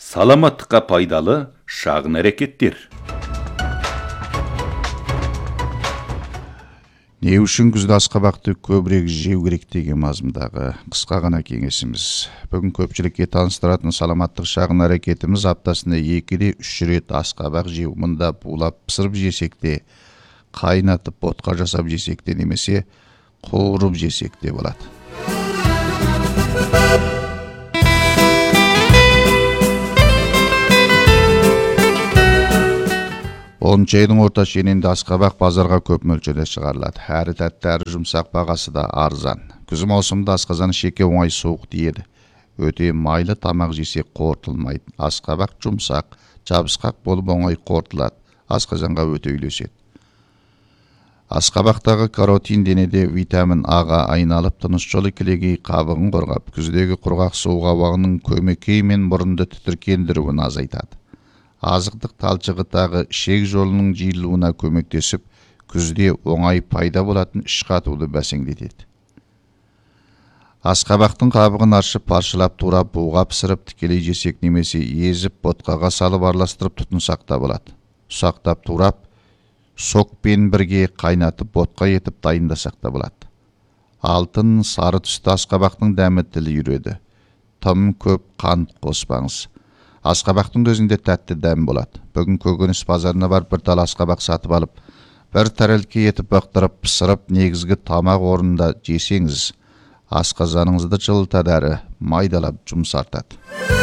Саламаттыққа пайдалы шағын әрекеттер. Не үшін күзде асқабақты көбірек жеу керек деген мазмұндағы қысқа ғана кеңесіміз. Бүгін көпшілікке таныстыратын саламаттық шағын әрекетіміз аптасында 2-3 рет асқабақ жеу. Мұнда булап пісіріп жесек те, қайнатып ботқа жасап жесек те, немесе қуырып жесек те болады. Айдың орта шенінде асқабақ базарға көп мөлшерде шығарылады. Әрі тәтті, әрі жұмсақ, бағасы да арзан. Күз маусымында асқазан шеке оңай суық тиеді. Өте майлы тамақ жесек қорытылмайды. Асқабақ жұмсақ, жабысқақ болып оңай қорытылады. Асқазанға өте үйлеседі. Асқабақтағы каротин денеде витамин А-ға айналып, тыныс жолы кілегей қабығын қорғап, күздегі құрғақ суық ауаның көмекеймен мұрынды тітіркендіруін азайтады. Азықтық талшығы ішек жолының жиылуына көмектесіп, күзде оңай пайда болатын іш қатуды бәсеңдетеді. Асқабақтың қабығын аршып, паршылап, турап, буға пісіріп, тікелей жесек немесе езіп, ботқаға салып араластырып тұтынсақ та болады. Ұсақтап турап, сокпен бірге қайнатып, ботқа етіп дайындасақ та болады. Алтын, сары түсті асқабақтың дәмі тілі үйреді. Тым көп қант қоспаңыз. Асқабақтың өзінде тәтті дәм болады. Бүгін көкөніс базарына барып бір тал асқабақ сатып алып, бір тәрелке етіп бақтырып, пісіріп, негізгі тамақ орнында жесеңіз, асқазаныңызды жылытады әрі майдалап жұмсартады.